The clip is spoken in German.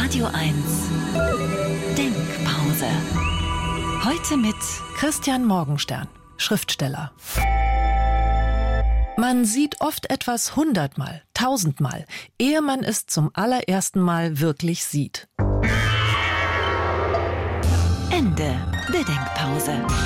Radio 1 Denkpause. Heute mit Christian Morgenstern, Schriftsteller. Man sieht oft etwas 100-mal, 1000-mal, ehe man es zum allerersten Mal wirklich sieht. Ende der Denkpause.